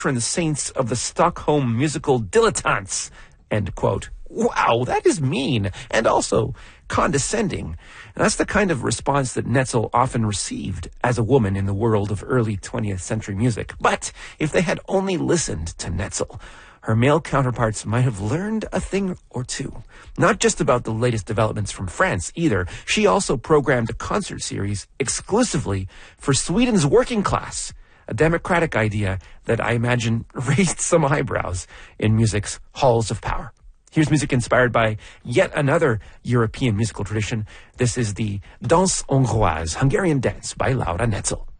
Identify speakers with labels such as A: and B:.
A: and the saints of the Stockholm musical dilettantes, end quote. Wow, that is mean and also condescending. And that's the kind of response that Netzel often received as a woman in the world of early 20th century music. But if they had only listened to Netzel, her male counterparts might have learned a thing or two. Not just about the latest developments from France either. She also programmed a concert series exclusively for Sweden's working class, a democratic idea that I imagine raised some eyebrows in music's halls of power. Here's music inspired by yet another European musical tradition. This is the Danse Hongroise, Hungarian dance by Laura Netzel.